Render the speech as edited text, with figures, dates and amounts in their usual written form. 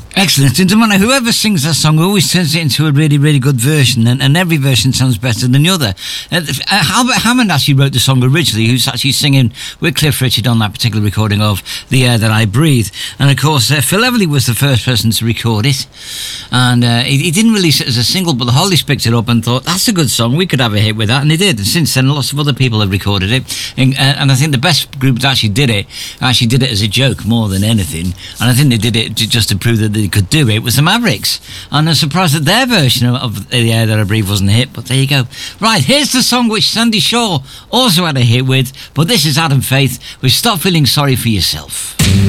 Excellent. And no matter whoever sings that song always turns it into a really, really good version, and every version sounds better than the other. Albert Hammond actually wrote the song originally, who's actually singing with Cliff Richard on that particular recording of The Air That I Breathe. And of course, Phil Everly was the first person to record it. And he didn't release it as a single, but the Hollies picked it up and thought, that's a good song, we could have a hit with that. And they did. And since then, lots of other people have recorded it. And I think the best group that actually did it as a joke more than anything. And I think they did it just to prove that they could do it, was the Mavericks. And I'm surprised that their version of The Air That I Breathe wasn't a hit, but there you go. Right, here's the song which Sandy Shaw also had a hit with, but this is Adam Faith with Stop Feeling Sorry for Yourself.